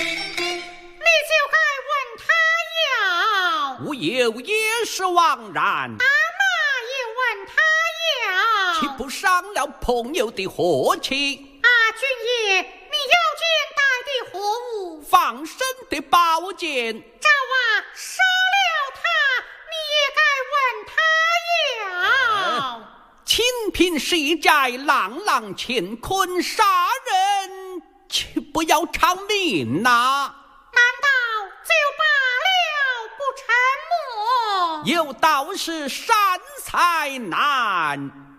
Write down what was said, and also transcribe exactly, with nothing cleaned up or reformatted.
你就该问他要。 吾有也是枉然。 阿妈也问他要。 岂不伤了朋友的和气？ 阿君爷，你腰间带的何物？ 放生的宝剑。 赵娃杀了他，你也该问他要。 呃清贫是债，朗朗乾坤，杀人岂不要偿命呐、 难道就罢了，不沉默？ 有道是善财难